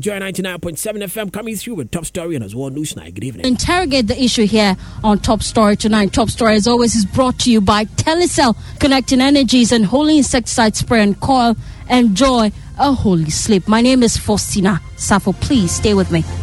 Joy 99.7 FM coming through with Top Story and as well News Night. Good evening. Interrogate the issue here on Top Story tonight. Top Story, as always, is brought to you by Telecel, connecting energies and holy insecticide spray and coil. Enjoy a holy sleep. My name is Faustina Safo. Please stay with me.